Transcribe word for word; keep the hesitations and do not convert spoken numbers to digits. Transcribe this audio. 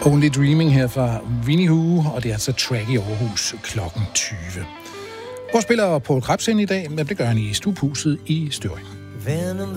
Only Dreaming her fra Winnie Hu, og det er altså track i Aarhus klokken tyve. Hvor spiller Poul Krebs ind i dag? Det gør han i Stubhuset i Støvring.